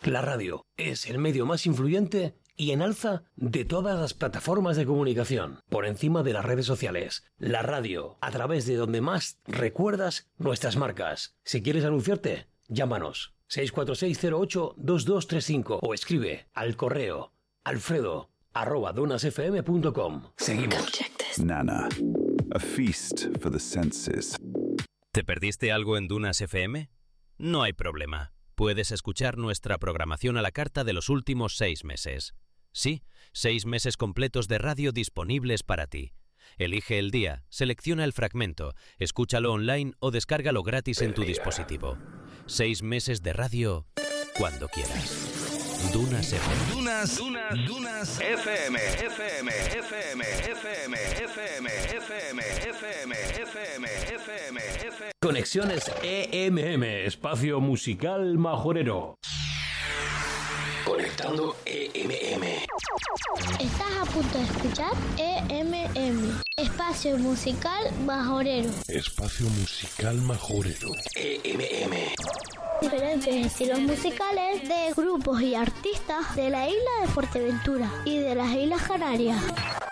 La radio es el medio más influyente y en alza de todas las plataformas de comunicación, por encima de las redes sociales. La radio, a través de donde más recuerdas nuestras marcas. Si quieres anunciarte, llámanos 646082235 o escribe al correo alfredo@donasfm.com. Seguimos. Nana, a feast for the senses. ¿Te perdiste algo en Dunas FM? No hay problema. Puedes escuchar nuestra programación a la carta de los últimos 6 meses. Sí, 6 meses completos de radio disponibles para ti. Elige el día, selecciona el fragmento, escúchalo online o descárgalo gratis en tu dispositivo. 6 meses de radio cuando quieras. Dunas FM. Dunas FM. Conexiones EMM, espacio musical majorero. Conectando EMM. Estás a punto de escuchar EMM, espacio musical majorero. Espacio musical majorero. EMM. Diferentes estilos musicales de grupos y artistas de la isla de Fuerteventura y de las Islas Canarias.